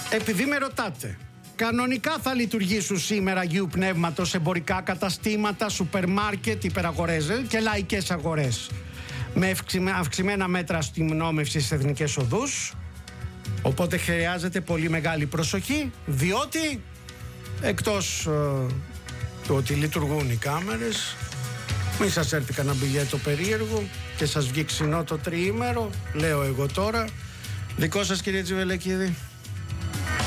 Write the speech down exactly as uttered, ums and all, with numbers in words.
Επειδή με ρωτάτε, κανονικά θα λειτουργήσουν σήμερα Αγίου Πνεύματος εμπορικά καταστήματα, σούπερ μάρκετ, υπεραγορές και λαϊκές αγορές με αυξημένα μέτρα αστυνόμευσης στις εθνικές οδούς. Οπότε χρειάζεται πολύ μεγάλη προσοχή, διότι εκτός ε, του ότι λειτουργούν οι κάμερες, μην σας έρθει κανένα μπιλιέτο περίεργο και σας βγει ξινό το τριήμερο, λέω εγώ τώρα. Δικό σας, κύριε Τζιβελεκίδη.